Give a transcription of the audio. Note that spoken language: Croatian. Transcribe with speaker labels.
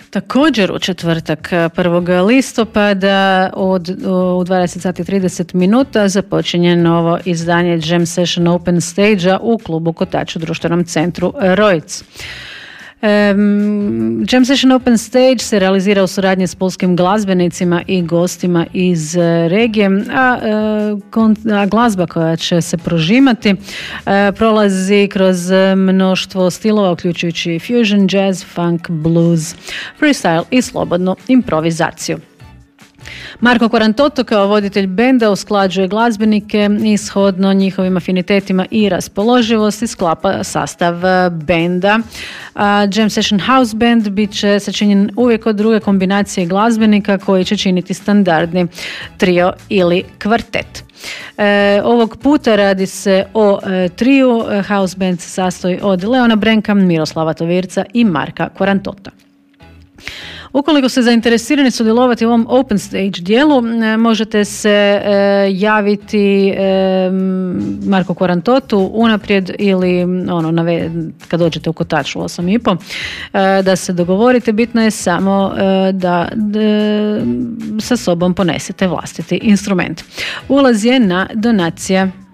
Speaker 1: Također u četvrtak 1. listopada u 20:30 minuta započinje novo izdanje Jam Session Open Stage-a u klubu Kotač u društvenom centru Rojc. Jam Session Open Stage se realizira u suradnji s polskim glazbenicima i gostima iz regije, a glazba koja će se prožimati prolazi kroz mnoštvo stilova uključujući fusion, jazz, funk, blues, freestyle i slobodnu improvizaciju. Marko Quarantotto kao voditelj benda usklađuje glazbenike i shodno njihovim afinitetima i raspoloživosti sklapa sastav benda. Jam Session House Band bit će sačinjen uvijek od druge kombinacije glazbenika koji će činiti standardni trio ili kvartet. Ovog puta radi se o triju. House Band se sastoji od Leona Brenka, Miroslava Tovirca i Marka Quarantotta. Ukoliko ste zainteresirani sudjelovati u ovom open stage dijelu, možete se javiti Marko Quarantottu unaprijed ili kad dođete u Kotač u 8:30 da se dogovorite. Bitno je samo da sa sobom ponesete vlastiti instrument. Ulaz je na donacija.